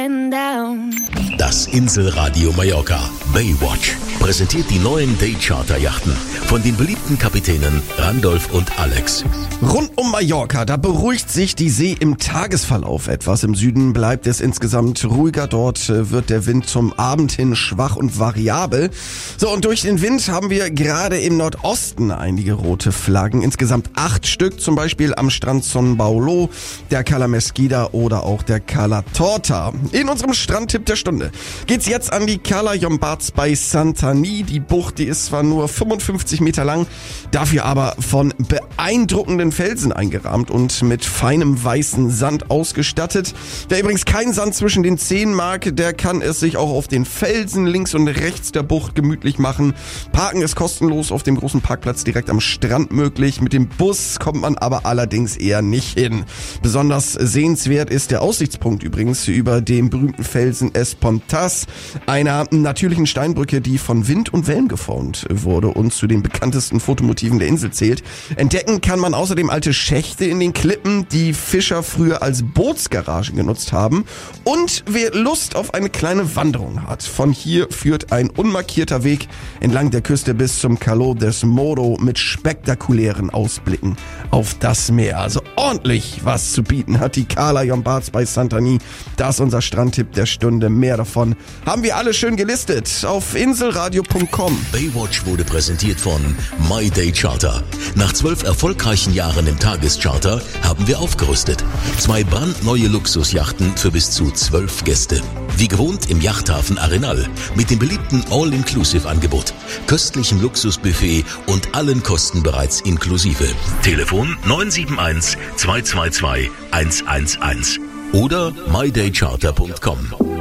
getting down. Das Inselradio Mallorca Baywatch präsentiert die neuen Day-Charter-Yachten von den beliebten Kapitänen Randolph und Alex. Rund um Mallorca, da beruhigt sich die See im Tagesverlauf etwas. Im Süden bleibt es insgesamt ruhiger. Dort wird der Wind zum Abend hin schwach und variabel. So, und durch den Wind haben wir gerade im Nordosten einige rote Flaggen. Insgesamt 8 Stück, zum Beispiel am Strand Son Paulo, der Cala Mesquida oder auch der Cala Torta. In unserem Strandtipp der Stunde geht's jetzt an die Cala Llombards bei Santanyí. Die Bucht, die ist zwar nur 55 Meter lang, dafür aber von beeindruckenden Felsen eingerahmt und mit feinem weißen Sand ausgestattet. Wer übrigens keinen Sand zwischen den Zehen mag, der kann es sich auch auf den Felsen links und rechts der Bucht gemütlich machen. Parken ist kostenlos auf dem großen Parkplatz direkt am Strand möglich. Mit dem Bus kommt man aber allerdings eher nicht hin. Besonders sehenswert ist der Aussichtspunkt übrigens über dem berühmten Felsen Espontas, einer natürlichen Steinbrücke, die von Wind und Wellen geformt wurde und zu den bekanntesten Fotomotiven der Insel zählt. Entdecken kann man außerdem alte Schächte in den Klippen, die Fischer früher als Bootsgaragen genutzt haben. Und wer Lust auf eine kleine Wanderung hat, von hier führt ein unmarkierter Weg entlang der Küste bis zum Calo des Moro mit spektakulären Ausblicken auf das Meer. Also ordentlich was zu bieten hat die Cala Llombards bei Santanyí. Das ist unser Strandtipp der Stunde. Mehr davon haben wir alle schön gelistet auf inselradio.com. Baywatch wurde präsentiert von My Day Charter. Nach 12 erfolgreichen Jahren im Tagescharter haben wir aufgerüstet. 2 brandneue Luxusjachten für bis zu 12 Gäste. Wie gewohnt im Yachthafen Arenal mit dem beliebten All-Inclusive-Angebot, köstlichem Luxusbuffet und allen Kosten bereits inklusive. Telefon 971 222 111 oder mydaycharter.com.